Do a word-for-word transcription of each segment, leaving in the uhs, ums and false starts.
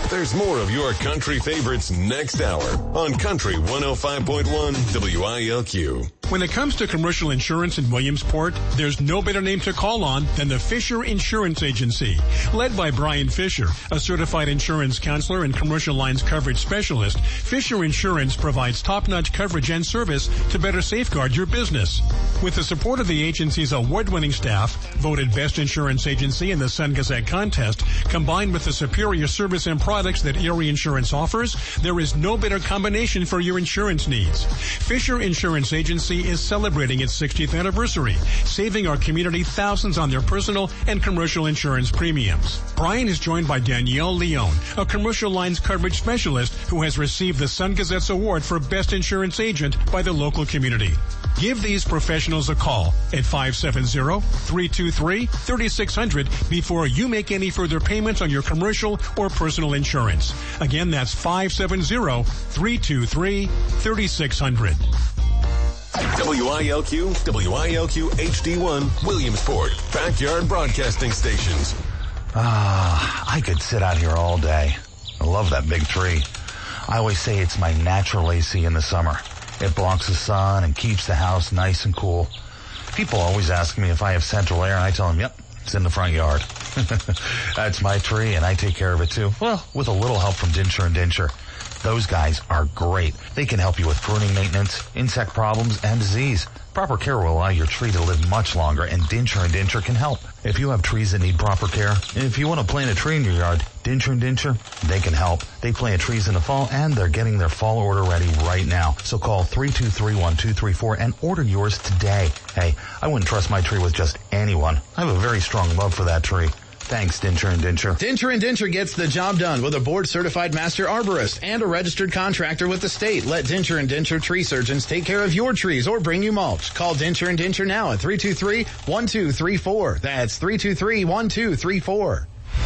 There's more of your country favorites next hour on Country one oh five point one W I L Q. When it comes to commercial insurance in Williamsport, there's no better name to call on than the Fisher Insurance Agency. Led by Brian Fisher, a certified insurance counselor and commercial lines coverage specialist, Fisher Insurance provides top-notch coverage and service to better safeguard your business. With the support of the agency's award-winning staff, voted Best Insurance Agency in the Sun Gazette contest, combined with the superior service and products that Erie Insurance offers, there is no better combination for your insurance needs. Fisher Insurance Agency is celebrating its sixtieth anniversary, saving our community thousands on their personal and commercial insurance premiums. Brian is joined by Danielle Leone, a commercial lines coverage specialist who has received the Sun Gazette's award for Best Insurance Agent by the local community. Give these professionals a call at five seven zero, three two three, three six zero zero before you make any further payments on your commercial or personal insurance. Again, that's five seven zero, three two three, three six zero zero. W I L Q, W I L Q H D one, Williamsport, backyard broadcasting stations. Ah, I could sit out here all day. I love that big tree. I always say it's my natural A C in the summer. It blocks the sun and keeps the house nice and cool. People always ask me if I have central air, and I tell them, yep, it's in the front yard. That's my tree, and I take care of it too. Well, with a little help from Dinsher and Dinsher. Those guys are great. They can help you with pruning maintenance, insect problems, and disease. Proper care will allow your tree to live much longer, and Dinsher and Dinsher can help. If you have trees that need proper care, and if you want to plant a tree in your yard, Dinsher and Dinsher, they can help. They plant trees in the fall, and they're getting their fall order ready right now. So call three two three, one two three four and order yours today. Hey, I wouldn't trust my tree with just anyone. I have a very strong love for that tree. Thanks, Dinsher and Dinsher. Dinsher and Dinsher gets the job done with a board-certified master arborist and a registered contractor with the state. Let Dinsher and Dinsher tree surgeons take care of your trees or bring you mulch. Call Dinsher and Dinsher now at three two three, one two three four. That's three two three, one two three four.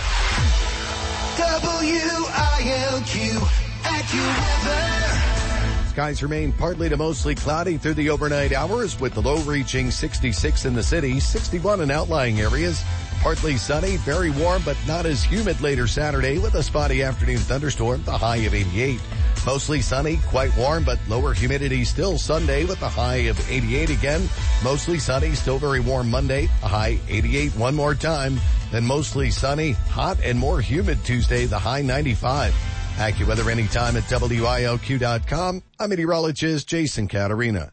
W I L Q AccuWeather. Skies remain partly to mostly cloudy through the overnight hours, with the low reaching sixty-six in the city, sixty-one in outlying areas. Partly sunny, very warm, but not as humid later Saturday with a spotty afternoon thunderstorm, the high of eighty-eight. Mostly sunny, quite warm, but lower humidity still Sunday with a high of eighty-eight again. Mostly sunny, still very warm Monday, a high eighty-eight one more time. Then mostly sunny, hot and more humid Tuesday, the high ninety-five. AccuWeather anytime at W I L Q dot com. I'm meteorologist Jason Caterina.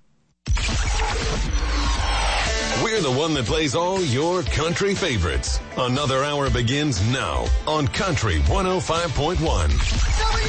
We're the one that plays all your country favorites. Another hour begins now on Country one oh five point one.